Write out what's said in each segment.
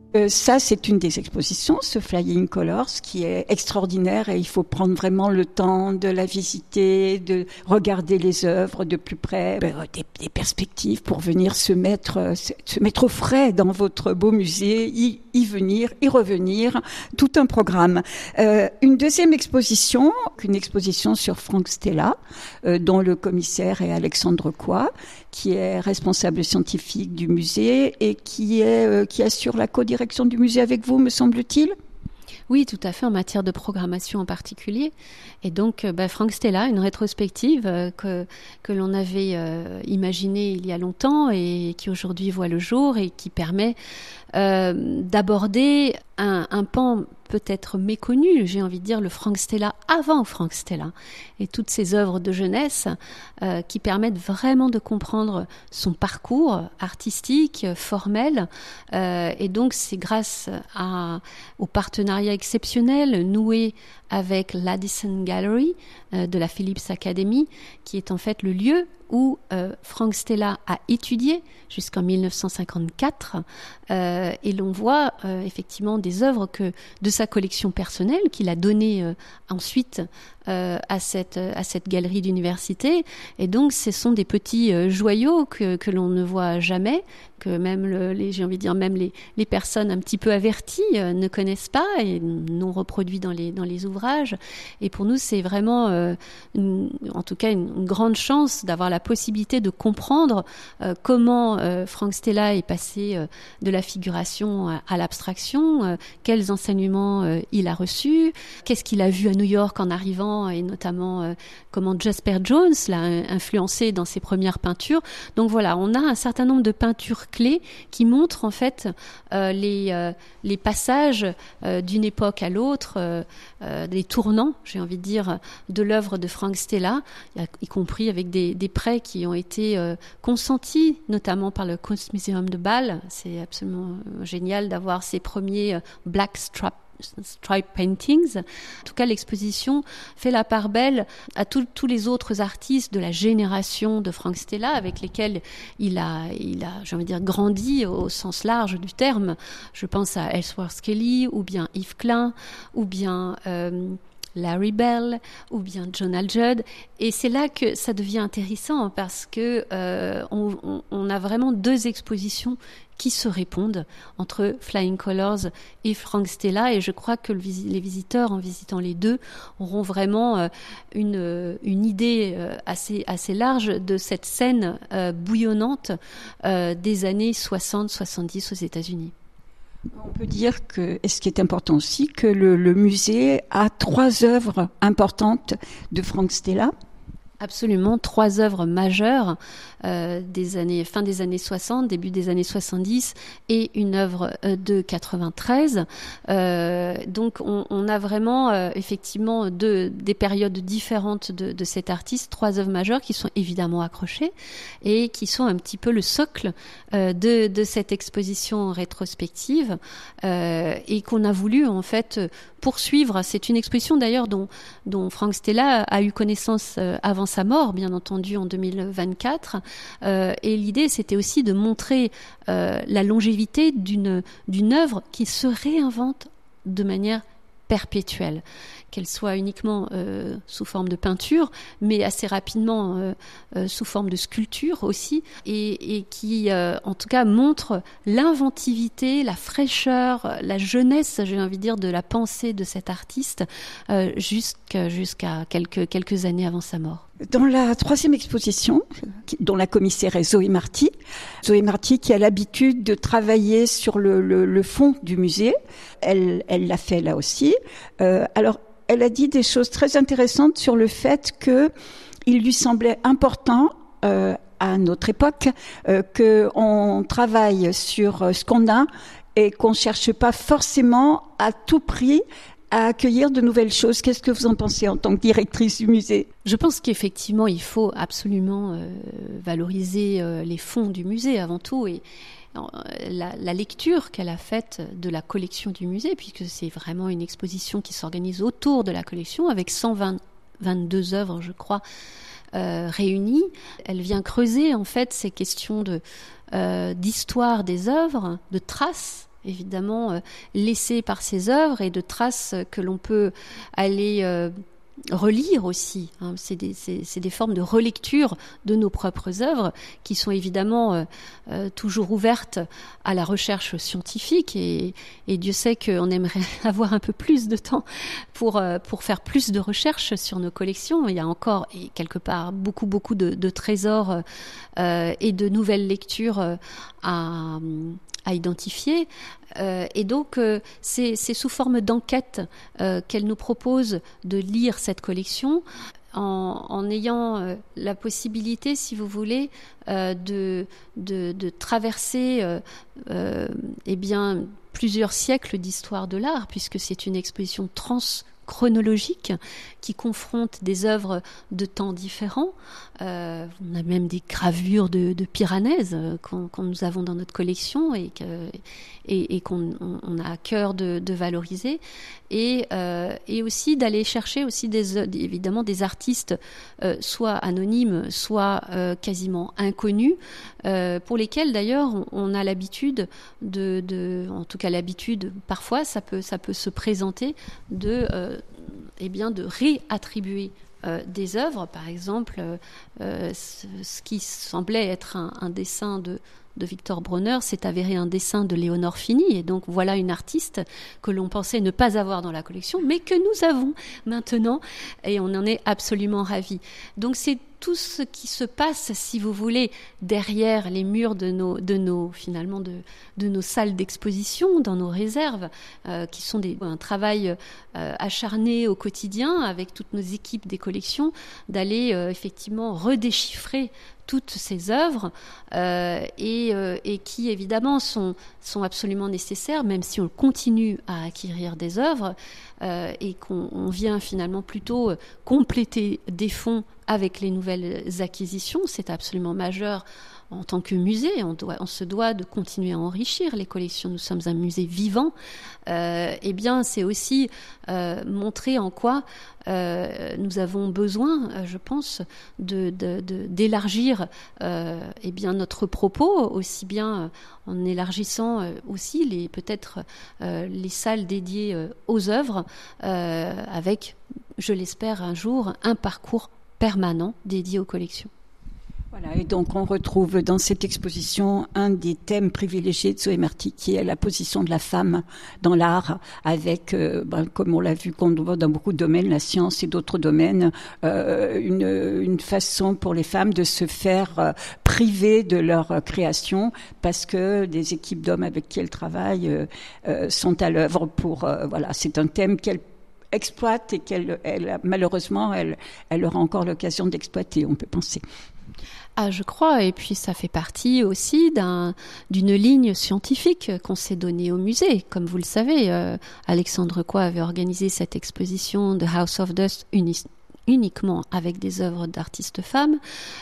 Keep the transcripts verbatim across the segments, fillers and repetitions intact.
Euh, ça, c'est une des expositions, ce Flying Colors, qui est extraordinaire et il faut prendre vraiment le temps de la visiter, de regarder les œuvres de plus près, ben, des, des perspectives pour venir se mettre, se mettre au frais dans votre beau musée, y, y venir, y revenir, tout un programme. Euh, une deuxième exposition, une exposition sur Frank Stella, euh, dont le commissaire est Alexandre Coy, qui est responsable scientifique du musée et qui est euh, qui assure la codirection du musée avec vous, me semble-t-il. Oui, tout à fait, en matière de programmation en particulier. Et donc, bah, Frank Stella, une rétrospective euh, que, que l'on avait euh, imaginée il y a longtemps et qui aujourd'hui voit le jour et qui permet euh, d'aborder un, un pan peut-être méconnu, j'ai envie de dire le Frank Stella avant Frank Stella, et toutes ces œuvres de jeunesse euh, qui permettent vraiment de comprendre son parcours artistique, formel, euh, et donc c'est grâce à, au partenariat exceptionnel noué avec l'Addison Gallery euh, de la Phillips Academy, qui est en fait le lieu où euh, Frank Stella a étudié jusqu'en dix-neuf cent cinquante-quatre, euh, et l'on voit euh, effectivement des œuvres que, de sa collection personnelle qu'il a données euh, ensuite euh, à, cette, à cette galerie d'université. Et donc ce sont des petits euh, joyaux que, que l'on ne voit jamais, que même le, les, j'ai envie de dire même les, les personnes un petit peu averties euh, ne connaissent pas et non reproduits dans les, dans les ouvrages. Et pour nous, c'est vraiment, euh, une, en tout cas, une, une grande chance d'avoir la possibilité de comprendre euh, comment euh, Frank Stella est passé euh, de la figuration à, à l'abstraction, euh, quels enseignements euh, il a reçus, qu'est-ce qu'il a vu à New York en arrivant, et notamment euh, comment Jasper Jones l'a influencé dans ses premières peintures. Donc voilà, on a un certain nombre de peintures clés qui montrent en fait euh, les, euh, les passages euh, d'une époque à l'autre, euh, euh, les tournants, j'ai envie de dire, de l'œuvre de Frank Stella, y compris avec des, des prêts qui ont été euh, consentis, notamment par le Kunstmuseum de Bâle. C'est absolument euh, génial d'avoir ces premiers euh, black strap stripe paintings. En tout cas, l'exposition fait la part belle à tous les autres artistes de la génération de Frank Stella avec lesquels il a, il a, j'ai envie de dire, grandi au sens large du terme. Je pense à Ellsworth Kelly, ou bien Yves Klein, ou bien euh, Larry Bell, ou bien Jonah Judd. Et c'est là que ça devient intéressant parce que euh, on, on, on a vraiment deux expositions qui se répondent entre Flying Colors et Frank Stella, et je crois que le, les visiteurs, en visitant les deux, auront vraiment euh, une, une idée euh, assez, assez large de cette scène euh, bouillonnante euh, des années soixante soixante-dix aux États-Unis. On peut dire que, et ce qui est important aussi, que le, le musée a trois œuvres importantes de Frank Stella. Absolument, trois œuvres majeures euh, des années, fin des années soixante, début des années soixante-dix, et une œuvre euh, de quatre-vingt-treize. Euh, donc on, on a vraiment euh, effectivement deux, des périodes différentes de, de cet artiste, trois œuvres majeures qui sont évidemment accrochées et qui sont un petit peu le socle euh, de, de cette exposition rétrospective euh, et qu'on a voulu en fait poursuivre. C'est une exposition d'ailleurs dont, dont Frank Stella a eu connaissance euh, avant sa mort, bien entendu, en deux mille vingt-quatre. Euh, et l'idée, c'était aussi de montrer euh, la longévité d'une, d'une œuvre qui se réinvente de manière perpétuelle, qu'elle soit uniquement euh, sous forme de peinture, mais assez rapidement euh, euh, sous forme de sculpture aussi, et, et qui, euh, en tout cas, montre l'inventivité, la fraîcheur, la jeunesse, j'ai envie de dire, de la pensée de cet artiste euh, jusqu'à, jusqu'à quelques, quelques années avant sa mort. Dans la troisième exposition, dont la commissaire est Zoé Marty, Zoé Marty qui a l'habitude de travailler sur le, le, le fond du musée, elle, elle l'a fait là aussi. Euh, alors, elle a dit des choses très intéressantes sur le fait que il lui semblait important, euh, à notre époque, euh, qu'on travaille sur ce qu'on a et qu'on cherche pas forcément à tout prix à accueillir de nouvelles choses. Qu'est-ce que vous en pensez en tant que directrice du musée ? Je pense qu'effectivement, il faut absolument euh, valoriser euh, les fonds du musée avant tout, et euh, la, la lecture qu'elle a faite de la collection du musée, puisque c'est vraiment une exposition qui s'organise autour de la collection avec cent vingt-deux œuvres, je crois, euh, réunies. Elle vient creuser en fait ces questions de, euh, d'histoire des œuvres, de traces évidemment euh, laissées par ces œuvres et de traces que l'on peut aller euh, relire aussi. Hein. C'est des, c'est, c'est des formes de relecture de nos propres œuvres qui sont évidemment euh, euh, toujours ouvertes à la recherche scientifique et, et Dieu sait qu'on aimerait avoir un peu plus de temps pour, euh, pour faire plus de recherches sur nos collections. Il y a encore, et quelque part, beaucoup, beaucoup de, de trésors euh, et de nouvelles lectures euh, à, à identifier. Euh, et donc, euh, c'est, c'est sous forme d'enquête euh, qu'elle nous propose de lire cette collection en, en ayant euh, la possibilité, si vous voulez, euh, de, de, de traverser euh, euh, eh bien, plusieurs siècles d'histoire de l'art, puisque c'est une exposition transchronologique qui confronte des œuvres de temps différents. Euh, on a même des gravures de, de Piranèse euh, qu'on, qu'on nous avons dans notre collection et, que, et, et qu'on on, on a à cœur de, de valoriser. Et, euh, et aussi d'aller chercher aussi des, évidemment des artistes euh, soit anonymes, soit euh, quasiment inconnus, euh, pour lesquels d'ailleurs on, on a l'habitude de, de, en tout cas l'habitude, parfois ça peut, ça peut se présenter de, euh, eh bien, de réattribuer Euh, des œuvres, par exemple, euh, euh, ce, ce qui semblait être un, un dessin de, de Victor Bronner s'est avéré un dessin de Léonore Fini, et donc voilà une artiste que l'on pensait ne pas avoir dans la collection, mais que nous avons maintenant, et on en est absolument ravis. Donc c'est tout ce qui se passe, si vous voulez, derrière les murs de nos, de nos finalement de, de nos salles d'exposition, dans nos réserves, euh, qui sont des, un travail euh, acharné au quotidien avec toutes nos équipes des collections, d'aller euh, effectivement redéchiffrer toutes ces œuvres euh, et, euh, et qui évidemment sont, sont absolument nécessaires, même si on continue à acquérir des œuvres euh, et qu'on on vient finalement plutôt compléter des fonds avec les nouvelles acquisitions. C'est absolument majeur en tant que musée. On, doit, on se doit de continuer à enrichir les collections. Nous sommes un musée vivant. Euh, eh bien, c'est aussi euh, montrer en quoi euh, nous avons besoin, euh, je pense, de, de, de, d'élargir euh, eh bien, notre propos, aussi bien en élargissant euh, aussi les, peut-être euh, les salles dédiées euh, aux œuvres, euh, avec, je l'espère, un jour, un parcours permanent dédié aux collections. Voilà, et donc on retrouve dans cette exposition un des thèmes privilégiés de Zoé Marty, qui est la position de la femme dans l'art, avec, euh, ben, comme on l'a vu, qu'on voit dans beaucoup de domaines, la science et d'autres domaines, euh, une, une façon pour les femmes de se faire euh, priver de leur euh, création, parce que des équipes d'hommes avec qui elles travaillent euh, euh, sont à l'œuvre pour, euh, voilà, c'est un thème qu'elles exploitent et qu'elle, elle, malheureusement, elle, elle aura encore l'occasion d'exploiter, on peut penser. Ah, je crois, et puis ça fait partie aussi d'un, d'une ligne scientifique qu'on s'est donnée au musée. Comme vous le savez, euh, Alexandre Coy avait organisé cette exposition de House of Dust uni- uniquement avec des œuvres d'artistes femmes.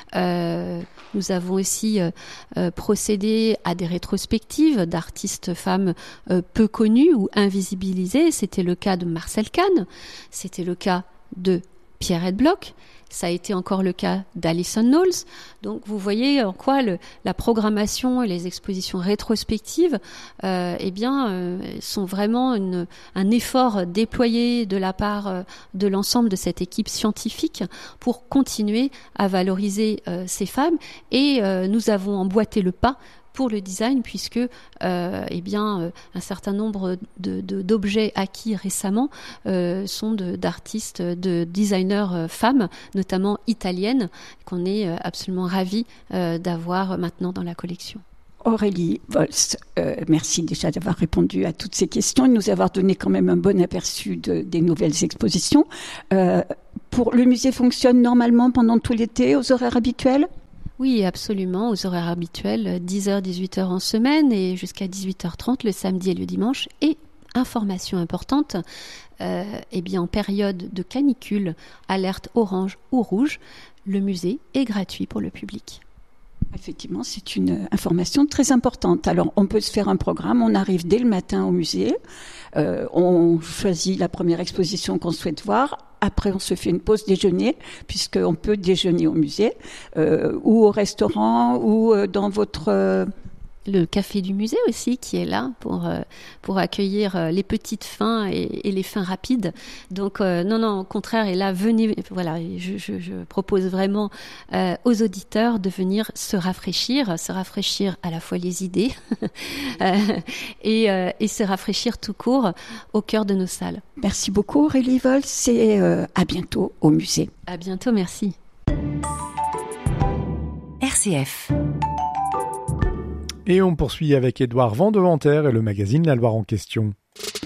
Euh, nous avons aussi euh, euh, procédé à des rétrospectives d'artistes femmes euh, peu connues ou invisibilisées. C'était le cas de Marcel Kahn, c'était le cas de Pierrette Bloch. Ça a été encore le cas d'Alison Knowles. Donc vous voyez en quoi le, la programmation et les expositions rétrospectives euh, eh bien, euh, sont vraiment une, un effort déployé de la part euh, de l'ensemble de cette équipe scientifique pour continuer à valoriser euh, ces femmes. Et euh, nous avons emboîté le pas pour le design, puisque euh, eh bien, euh, un certain nombre de, de, d'objets acquis récemment euh, sont de, d'artistes, de designers euh, femmes, notamment italiennes, qu'on est euh, absolument ravis euh, d'avoir maintenant dans la collection. Aurélie Volz, euh, merci déjà d'avoir répondu à toutes ces questions et de nous avoir donné quand même un bon aperçu de, des nouvelles expositions. Euh, pour, le musée fonctionne normalement pendant tout l'été aux horaires habituels ? Oui, absolument, aux horaires habituels, dix heures, dix-huit heures en semaine et jusqu'à dix-huit heures trente le samedi et le dimanche. Et, information importante, euh, eh bien, en période de canicule, alerte orange ou rouge, le musée est gratuit pour le public. Effectivement, c'est une information très importante. Alors, on peut se faire un programme, on arrive dès le matin au musée, euh, on choisit la première exposition qu'on souhaite voir. Après, on se fait une pause déjeuner, puisqu'on peut déjeuner au musée, euh, ou au restaurant, ou euh, dans votre... Euh, le café du musée aussi qui est là pour euh, pour accueillir euh, les petites fins et, et les fins rapides. Donc euh, non non, au contraire, et là venez, voilà, je, je, je propose vraiment euh, aux auditeurs de venir se rafraîchir, se rafraîchir à la fois les idées euh, et euh, et se rafraîchir tout court au cœur de nos salles. Merci beaucoup Aurélie Volz, et euh, à bientôt au musée. À bientôt, merci. R C F. Et on poursuit avec Édouard Vandeventer et le magazine La Loire en question.